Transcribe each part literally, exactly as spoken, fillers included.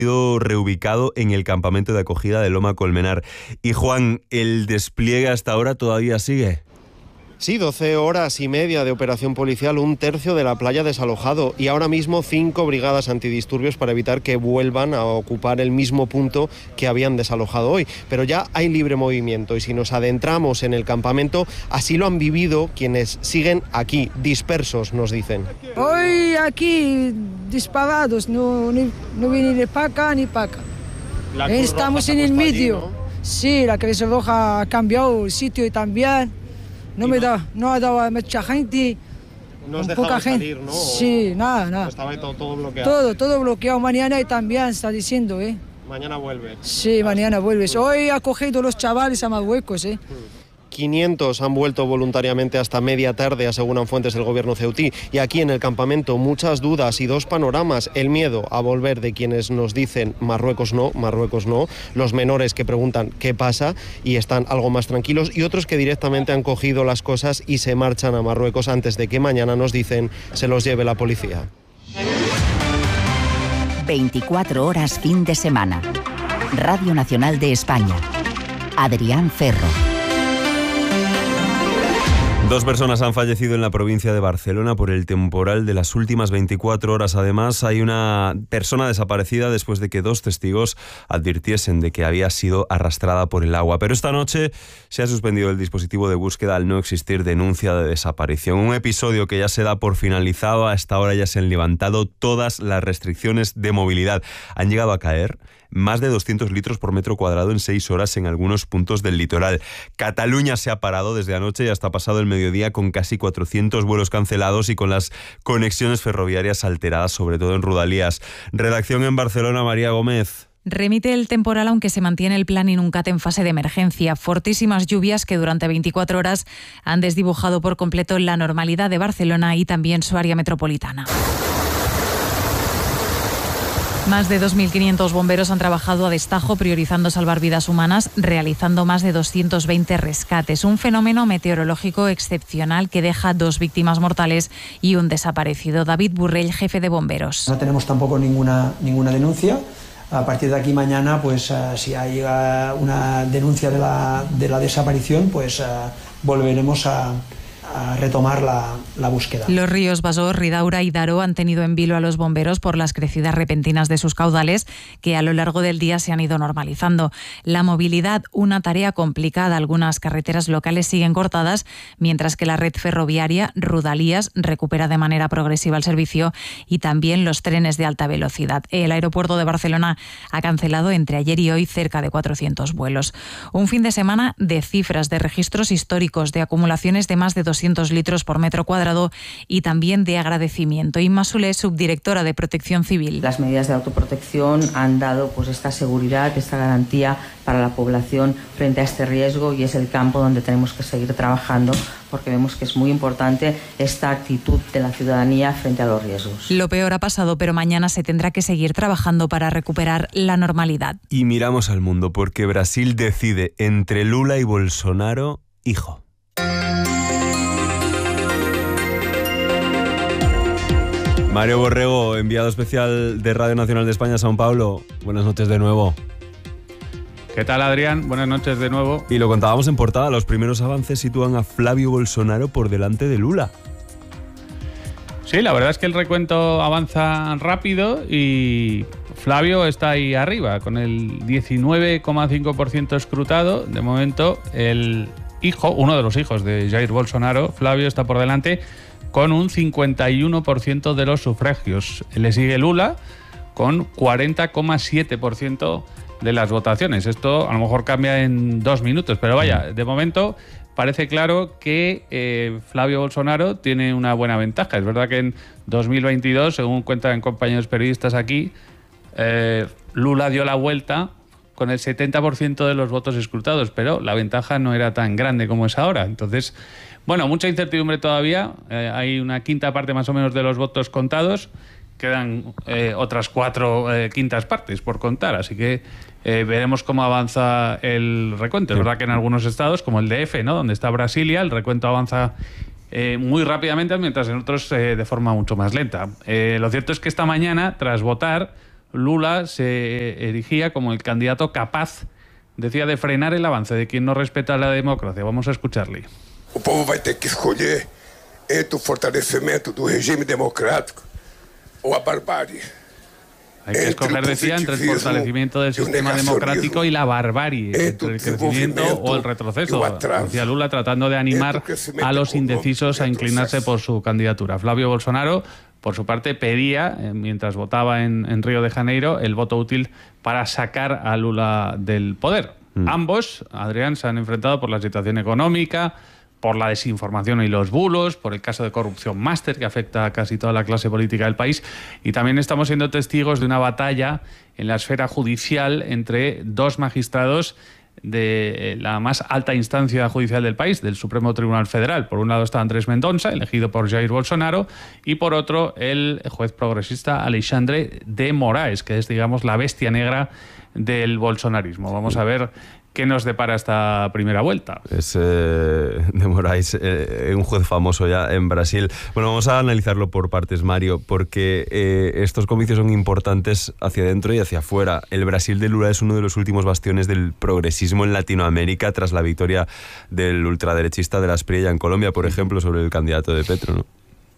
sido reubicado en el campamento de acogida de Loma Colmenar. Y Juan, ¿el despliegue hasta ahora todavía sigue? Sí, doce horas y media de operación policial, un tercio de la playa desalojado y ahora mismo cinco brigadas antidisturbios para evitar que vuelvan a ocupar el mismo punto que habían desalojado hoy. Pero ya hay libre movimiento y si nos adentramos en el campamento, así lo han vivido quienes siguen aquí, dispersos, nos dicen. Hoy aquí disparados, no, ni, no viene ni para acá ni para acá. Estamos en el medio. Allí, ¿no? Sí, la Cruz Roja ha cambiado el sitio y también. No me da, no ha dado mucha gente. No os dejaba salir, ¿no? Sí, nada, nada. Estaba todo, todo bloqueado. Todo, todo bloqueado. Mañana y también está diciendo, ¿eh? Mañana vuelve. Sí, mañana vuelves. Hoy ha cogido los chavales a Marruecos, ¿eh? quinientos han vuelto voluntariamente hasta media tarde, aseguran fuentes del gobierno ceutí. Y aquí en el campamento muchas dudas y dos panoramas. El miedo a volver de quienes nos dicen Marruecos no, Marruecos no. Los menores que preguntan qué pasa y están algo más tranquilos. Y otros que directamente han cogido las cosas y se marchan a Marruecos antes de que mañana, nos dicen, se los lleve la policía. veinticuatro horas fin de semana. Radio Nacional de España. Adrián Ferro. Dos personas han fallecido en la provincia de Barcelona por el temporal de las últimas veinticuatro horas. Además, hay una persona desaparecida después de que dos testigos advirtiesen de que había sido arrastrada por el agua. Pero esta noche se ha suspendido el dispositivo de búsqueda al no existir denuncia de desaparición. Un episodio que ya se da por finalizado. A esta hora ya se han levantado todas las restricciones de movilidad. Han llegado a caer más de doscientos litros por metro cuadrado en seis horas en algunos puntos del litoral. Cataluña se ha parado desde anoche y hasta pasado el mediodía con casi cuatrocientos vuelos cancelados y con las conexiones ferroviarias alteradas, sobre todo en Rodalías. Redacción en Barcelona, María Gómez. Remite el temporal, aunque se mantiene el plan Inuncat en fase de emergencia. Fortísimas lluvias que durante veinticuatro horas han desdibujado por completo la normalidad de Barcelona y también su área metropolitana. Más de dos mil quinientos bomberos han trabajado a destajo priorizando salvar vidas humanas, realizando más de doscientos veinte rescates. Un fenómeno meteorológico excepcional que deja dos víctimas mortales y un desaparecido. David Burrell, jefe de bomberos. No tenemos tampoco ninguna, ninguna denuncia. A partir de aquí mañana, pues uh, si hay uh, una denuncia de la, de la desaparición, pues uh, volveremos a... a retomar la, la búsqueda. Los ríos Basó, Ridaura y Daró han tenido en vilo a los bomberos por las crecidas repentinas de sus caudales que a lo largo del día se han ido normalizando. La movilidad, una tarea complicada. Algunas carreteras locales siguen cortadas, mientras que la red ferroviaria Rodalías recupera de manera progresiva el servicio y también los trenes de alta velocidad. El aeropuerto de Barcelona ha cancelado entre ayer y hoy cerca de cuatrocientos vuelos. Un fin de semana de cifras, de registros históricos, de acumulaciones de más de doscientos litros por metro cuadrado y también de agradecimiento. Inma Solé, subdirectora de Protección Civil. Las medidas de autoprotección han dado pues esta seguridad, esta garantía para la población frente a este riesgo y es el campo donde tenemos que seguir trabajando porque vemos que es muy importante esta actitud de la ciudadanía frente a los riesgos. Lo peor ha pasado, pero mañana se tendrá que seguir trabajando para recuperar la normalidad. Y miramos al mundo porque Brasil decide entre Lula y Bolsonaro, hijo. Mario Borrego, enviado especial de Radio Nacional de España a São Paulo. Buenas noches de nuevo. ¿Qué tal, Adrián? Buenas noches de nuevo. Y lo contábamos en portada, los primeros avances sitúan a Flavio Bolsonaro por delante de Lula. Sí, la verdad es que el recuento avanza rápido y Flavio está ahí arriba, con el diecinueve coma cinco por ciento escrutado. De momento, el hijo, uno de los hijos de Jair Bolsonaro, Flavio, está por delante con un cincuenta y uno por ciento de los sufragios. Le sigue Lula con cuarenta coma siete por ciento de las votaciones. Esto a lo mejor cambia en dos minutos, pero vaya, de momento parece claro que eh, Flavio Bolsonaro tiene una buena ventaja. Es verdad que en dos mil veintidós, según cuentan compañeros periodistas aquí, eh, Lula dio la vuelta con el setenta por ciento de los votos escrutados, pero la ventaja no era tan grande como es ahora. Entonces, bueno, mucha incertidumbre todavía. Eh, hay una quinta parte más o menos de los votos contados. Quedan eh, otras cuatro eh, quintas partes por contar, así que eh, veremos cómo avanza el recuento. Es verdad que en algunos estados, como el D F, ¿no?, donde está Brasilia, el recuento avanza eh, muy rápidamente, mientras en otros eh, de forma mucho más lenta. Eh, lo cierto es que esta mañana, tras votar, Lula se erigía como el candidato capaz, decía, de frenar el avance de quien no respeta la democracia. Vamos a escucharle. O povo vai ter que escolher entre o fortalecimento do regime democrático ou a barbárie. Hay que escoger, decía, entre el fortalecimiento del sistema democrático y la barbarie, entre el crecimiento o el retroceso, decía Lula, tratando de animar a los indecisos a inclinarse por su candidatura. Flavio Bolsonaro, por su parte, pedía, mientras votaba en, en Río de Janeiro, el voto útil para sacar a Lula del poder. Mm. Ambos, Adrián, se han enfrentado por la situación económica, por la desinformación y los bulos, por el caso de corrupción máster que afecta a casi toda la clase política del país, y también estamos siendo testigos de una batalla en la esfera judicial entre dos magistrados de la más alta instancia judicial del país, del Supremo Tribunal Federal. Por un lado está Andrés Mendonça, elegido por Jair Bolsonaro, y por otro el juez progresista Alexandre de Moraes, que es, digamos, la bestia negra del bolsonarismo. Vamos a ver ¿qué nos depara esta primera vuelta? Es eh, de Moraes, eh, un juez famoso ya en Brasil. Bueno, vamos a analizarlo por partes, Mario, porque eh, estos comicios son importantes hacia adentro y hacia afuera. El Brasil de Lula es uno de los últimos bastiones del progresismo en Latinoamérica tras la victoria del ultraderechista de la Espriella en Colombia, por ejemplo, sobre el candidato de Petro, ¿no?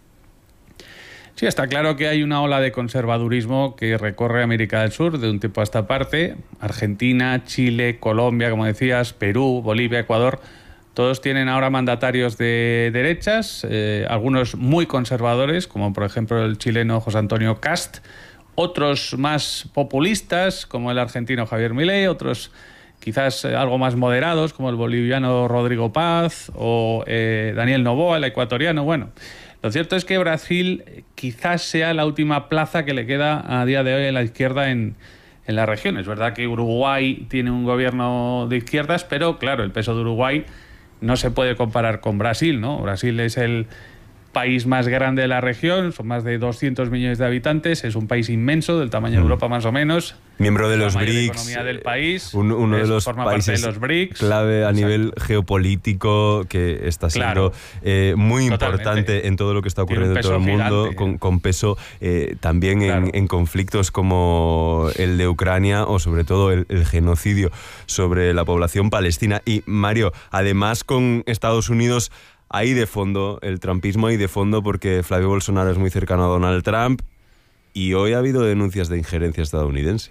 Sí, está claro que hay una ola de conservadurismo que recorre América del Sur de un tiempo a esta parte. Argentina, Chile, Colombia, como decías, Perú, Bolivia, Ecuador, todos tienen ahora mandatarios de derechas, eh, algunos muy conservadores, como por ejemplo el chileno José Antonio Kast, otros más populistas, como el argentino Javier Milei, otros quizás algo más moderados, como el boliviano Rodrigo Paz o eh, Daniel Noboa, el ecuatoriano. Bueno, lo cierto es que Brasil quizás sea la última plaza que le queda a día de hoy a la izquierda en, en la región. Es verdad que Uruguay tiene un gobierno de izquierdas, pero claro, el peso de Uruguay no se puede comparar con Brasil, ¿no? Brasil es el país más grande de la región, son más de doscientos millones de habitantes, es un país inmenso, del tamaño de Europa más o menos. Miembro de los B R I C S. Economía del país, un, uno de los forma países parte de los B R I C S. Clave a Exacto. nivel geopolítico, que está siendo claro, eh, muy totalmente. importante en todo lo que está ocurriendo en todo el mundo, con, con peso eh, también claro. en, en conflictos como el de Ucrania o sobre todo el, el genocidio sobre la población palestina. Y Mario, además con Estados Unidos ahí de fondo, el trumpismo ahí de fondo, porque Flavio Bolsonaro es muy cercano a Donald Trump y hoy ha habido denuncias de injerencia estadounidense.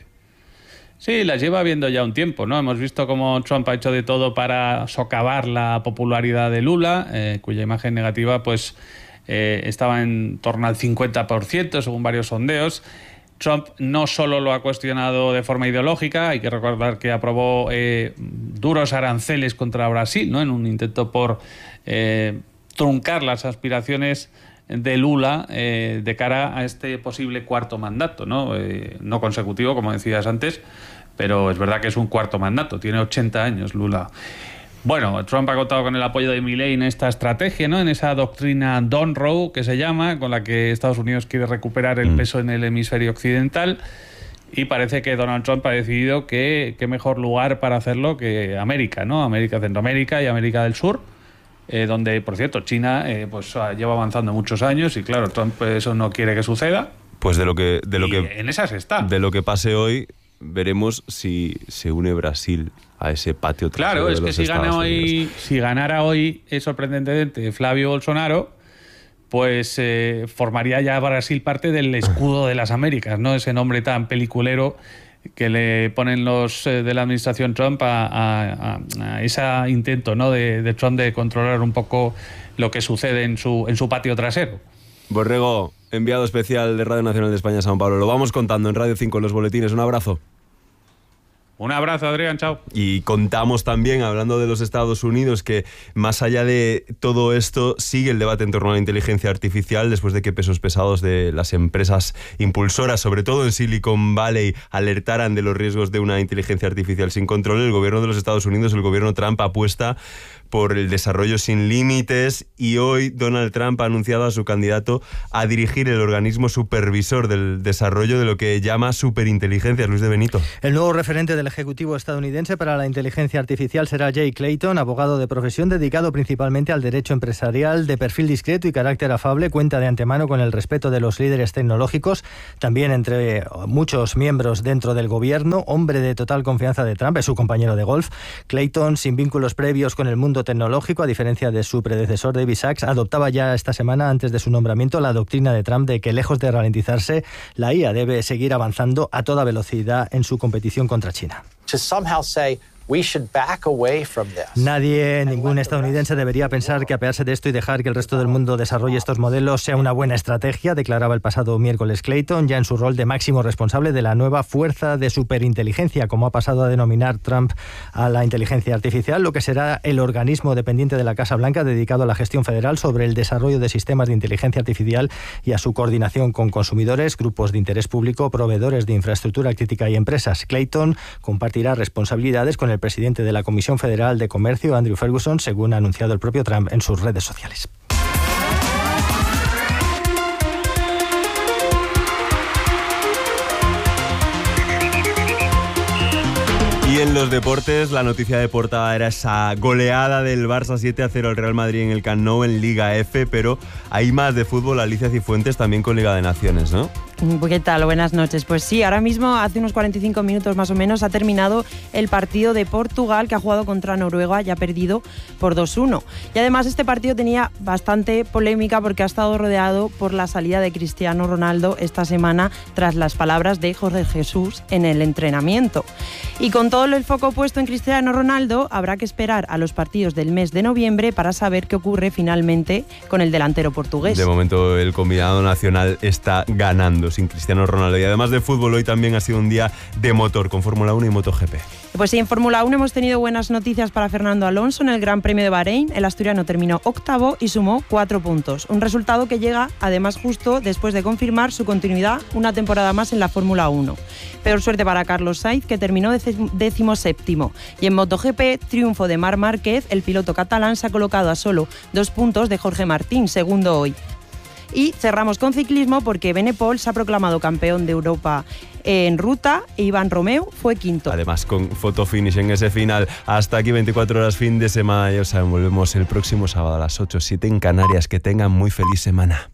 Sí, las lleva habiendo ya un tiempo, ¿no? Hemos visto cómo Trump ha hecho de todo para socavar la popularidad de Lula, eh, cuya imagen negativa pues eh, estaba en torno al cincuenta por ciento según varios sondeos. Trump no solo lo ha cuestionado de forma ideológica, hay que recordar que aprobó eh, duros aranceles contra Brasil, ¿no? En un intento por eh, truncar las aspiraciones de Lula eh, de cara a este posible cuarto mandato, ¿no? Eh, no consecutivo, como decías antes, pero es verdad que es un cuarto mandato, tiene ochenta años Lula. Bueno, Trump ha contado con el apoyo de Milei en esta estrategia, ¿no? En esa doctrina Don Roe, que se llama, con la que Estados Unidos quiere recuperar el peso en el hemisferio occidental, y parece que Donald Trump ha decidido que qué mejor lugar para hacerlo que América, ¿no? América, Centroamérica y América del Sur, eh, donde, por cierto, China eh, pues lleva avanzando muchos años y, claro, Trump eso no quiere que suceda. Pues de lo que... De lo y que en esas está. De lo que pase hoy, veremos si se une Brasil a ese patio trasero. Claro, es de que los si, gana hoy, Unidos. si ganara hoy, es sorprendentemente, Flavio Bolsonaro, pues eh, formaría ya Brasil parte del escudo de las Américas, ¿no? Ese nombre tan peliculero que le ponen los eh, de la administración Trump a, a, a, a ese intento, ¿no? de, de Trump de controlar un poco lo que sucede en su, en su patio trasero. Borrego, enviado especial de Radio Nacional de España a Sao Paulo. Lo vamos contando en Radio cinco en los boletines. Un abrazo. Un abrazo, Adrián, chao. Y contamos también, hablando de los Estados Unidos, que más allá de todo esto sigue el debate en torno a la inteligencia artificial después de que pesos pesados de las empresas impulsoras, sobre todo en Silicon Valley, alertaran de los riesgos de una inteligencia artificial sin control. El gobierno de los Estados Unidos, el gobierno Trump, apuesta por el desarrollo sin límites, y hoy Donald Trump ha anunciado a su candidato a dirigir el organismo supervisor del desarrollo de lo que llama superinteligencia. Luis de Benito. El nuevo referente del Ejecutivo estadounidense para la inteligencia artificial será Jay Clayton, abogado de profesión dedicado principalmente al derecho empresarial, de perfil discreto y carácter afable. Cuenta de antemano con el respeto de los líderes tecnológicos, también entre muchos miembros dentro del gobierno. Hombre de total confianza de Trump, es su compañero de golf. Clayton, sin vínculos previos con el mundo tecnológico, a diferencia de su predecesor David Sacks, adoptaba ya esta semana, antes de su nombramiento, la doctrina de Trump de que, lejos de ralentizarse, la I A debe seguir avanzando a toda velocidad en su competición contra China. Nadie, ningún estadounidense debería pensar que apearse de esto y dejar que el resto del mundo desarrolle estos modelos sea una buena estrategia, declaraba el pasado miércoles Clayton, ya en su rol de máximo responsable de la nueva fuerza de superinteligencia, como ha pasado a denominar Trump a la inteligencia artificial, lo que será el organismo dependiente de la Casa Blanca dedicado a la gestión federal sobre el desarrollo de sistemas de inteligencia artificial y a su coordinación con consumidores, grupos de interés público, proveedores de infraestructura crítica y empresas. Clayton compartirá responsabilidades con el presidente de la Comisión Federal de Comercio, Andrew Ferguson, según ha anunciado el propio Trump en sus redes sociales. Y en los deportes, la noticia de portada era esa goleada del Barça siete a cero al Real Madrid en el Camp Nou en Liga F, pero hay más de fútbol. Alicia Cifuentes, también con Liga de Naciones, ¿no? ¿Qué tal? Buenas noches. Pues sí, ahora mismo, hace unos cuarenta y cinco minutos más o menos, ha terminado el partido de Portugal, que ha jugado contra Noruega y ha perdido por dos uno. Y además este partido tenía bastante polémica porque ha estado rodeado por la salida de Cristiano Ronaldo esta semana tras las palabras de Jorge Jesús en el entrenamiento. Y con todo el foco puesto en Cristiano Ronaldo, habrá que esperar a los partidos del mes de noviembre para saber qué ocurre finalmente con el delantero portugués. De momento el combinado nacional está ganando sin Cristiano Ronaldo. Y además de fútbol, hoy también ha sido un día de motor con Fórmula uno y MotoGP. Pues sí, en Fórmula uno hemos tenido buenas noticias para Fernando Alonso en el Gran Premio de Bahrein. El asturiano terminó octavo y sumó cuatro puntos. Un resultado que llega, además, justo después de confirmar su continuidad una temporada más en la Fórmula uno. Peor suerte para Carlos Sainz, que terminó décimo séptimo. Y en MotoGP, triunfo de Marc Márquez. El piloto catalán se ha colocado a solo dos puntos de Jorge Martín, segundo hoy. Y cerramos con ciclismo porque Benepol se ha proclamado campeón de Europa en ruta e Iván Romeo fue quinto. Además, con photo finish en ese final. Hasta aquí veinticuatro horas fin de semana. Ya saben, volvemos el próximo sábado a las ocho, siete en Canarias. Que tengan muy feliz semana.